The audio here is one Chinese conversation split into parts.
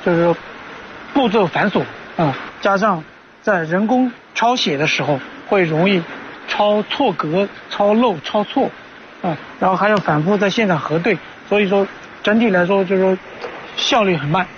就是说步骤繁琐加上在人工抄写的时候会容易抄错格、抄漏、抄错然后还要反复在现场核对，所以说整体来说就是说效率很慢。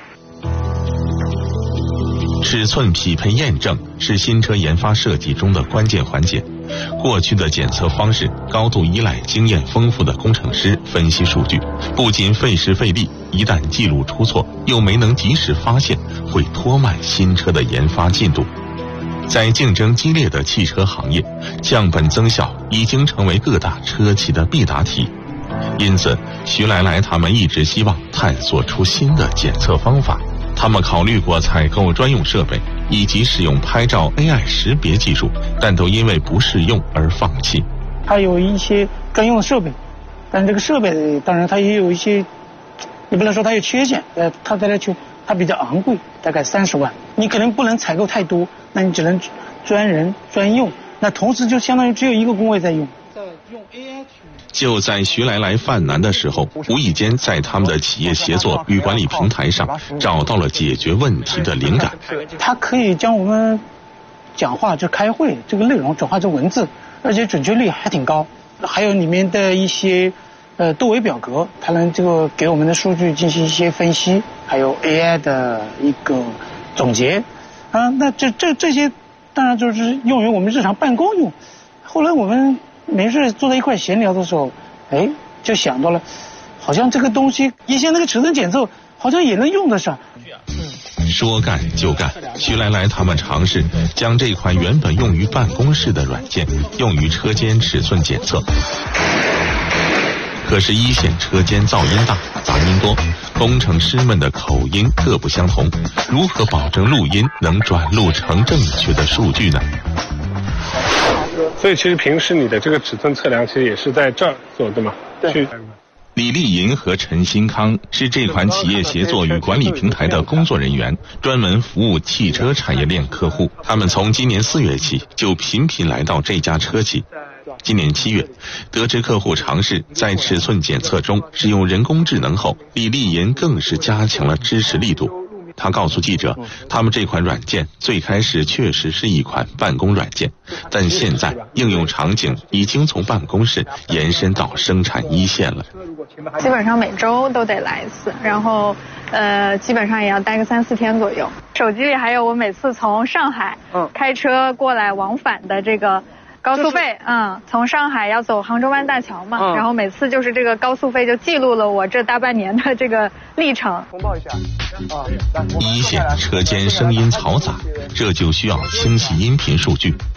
尺寸匹配验证是新车研发设计中的关键环节。过去的检测方式高度依赖经验丰富的工程师分析数据，不仅费时费力，一旦记录出错又没能及时发现，会拖慢新车的研发进度。在竞争激烈的汽车行业，降本增效已经成为各大车企的必答题。因此，徐来来他们一直希望探索出新的检测方法。他们考虑过采购专用设备以及使用拍照 AI 识别技术，但都因为不适用而放弃。 它有一些专用的设备，但这个设备当然它也有一些，你不能说它有缺陷，它比较昂贵，大概30万，你可能不能采购太多，那你只能专人专用，那同时就相当于只有一个工位在用。 就在徐来来犯难的时候，无意间在他们的企业协作与管理平台上找到了解决问题的灵感。 它可以将我们讲话就开会这个内容转化成文字，而且准确率还挺高。还有里面的一些多维表格，它能这个给我们的数据进行一些分析，还有 AI 的一个总结那这些当然就是用于我们日常办公用。后来我们没事坐在一块闲聊的时候，就想到了，好像这个东西以前那个尺寸检测好像也能用得上。 说干就干，徐来来他们尝试将这款原本用于办公室的软件用于车间尺寸检测。可是一线车间噪音大，杂音多，工程师们的口音各不相同，如何保证录音能转录成正确的数据呢？ 所以其实平时你的这个尺寸测量其实也是在这儿做的嘛？ 对。 李丽银和陈新康是这款企业协作与管理平台的工作人员，专门服务汽车产业链客户。他们从今年4月起就频频来到这家车企。今年7月，得知客户尝试在尺寸检测中使用人工智能后，李丽银更是加强了支持力度。他告诉记者，他们这款软件最开始确实是一款办公软件，但现在应用场景已经从办公室延伸到生产一线了。 基本上每周都得来一次，然后基本上也要待个3-4天左右。手机里还有我每次从上海开车过来往返的这个高速费，从上海要走杭州湾大桥嘛，然后每次就是这个高速费就记录了我这大半年的这个历程。 通报一下一线车间声音嘈杂，这就需要清晰音频数据。